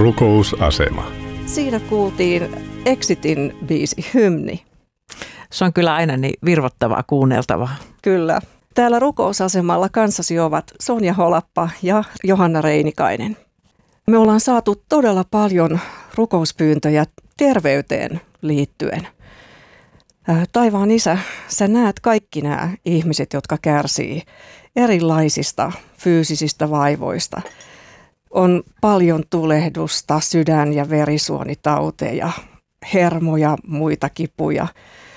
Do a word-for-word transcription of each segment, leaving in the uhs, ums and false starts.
Rukousasema. Siinä kuultiin Exitin biisi Hymni. Se on kyllä aina niin virvottavaa kuunneltavaa. Kyllä. Täällä rukousasemalla kanssasi ovat Sonja Holappa ja Johanna Reinikainen. Me ollaan saatu todella paljon rukouspyyntöjä terveyteen liittyen. Taivaan Isä, sä näet kaikki nämä ihmiset, jotka kärsii erilaisista fyysisistä vaivoista. On paljon tulehdusta, sydän- ja verisuonitauteja, hermoja, muita kipuja,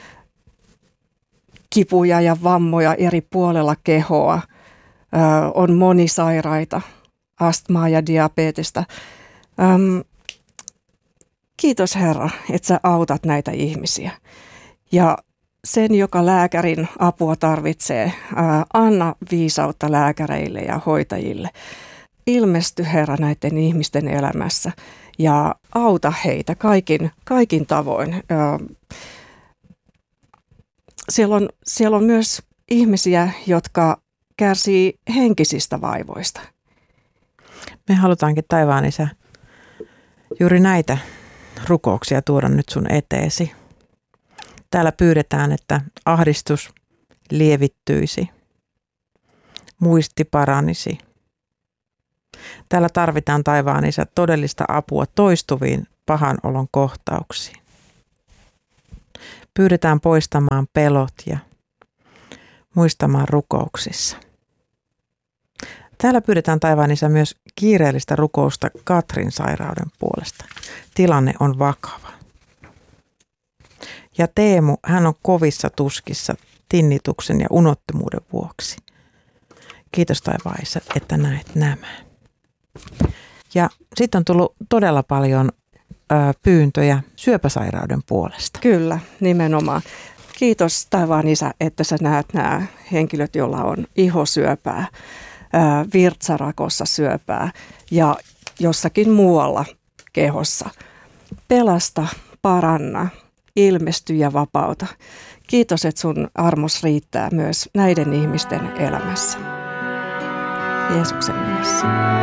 kipuja ja vammoja eri puolella kehoa. On monisairaita, astmaa ja diabetesta. Kiitos Herra, että sä autat näitä ihmisiä. Ja sen, joka lääkärin apua tarvitsee, ää, anna viisautta lääkäreille ja hoitajille. Ilmesty Herra näiden ihmisten elämässä ja auta heitä kaikin, kaikin tavoin. Ää, siellä, on, siellä on myös ihmisiä, jotka kärsii henkisistä vaivoista. Me halutaankin taivaan Isä juuri näitä rukouksia tuoda nyt sun eteesi. Täällä pyydetään, että ahdistus lievittyisi, muisti paranisi. Täällä tarvitaan taivaan Isä todellista apua toistuviin pahan olon kohtauksiin. Pyydetään poistamaan pelot ja muistamaan rukouksissa. Täällä pyydetään taivaan Isä myös kiireellistä rukousta Katrin sairauden puolesta. Tilanne on vakava. Ja Teemu, hän on kovissa tuskissa tinnituksen ja unottomuuden vuoksi. Kiitos taivaan Isä, että näet nämä. Ja sitten on tullut todella paljon ö, pyyntöjä syöpäsairauden puolesta. Kyllä, nimenomaan. Kiitos taivaan Isä, että sä näet nämä henkilöt, joilla on ihosyöpää, ää, virtsarakossa syöpää ja jossakin muualla kehossa. Pelasta, paranna, ilmesty ja vapauta. Kiitos, että sun armos riittää myös näiden ihmisten elämässä. Jeesuksen nimessä.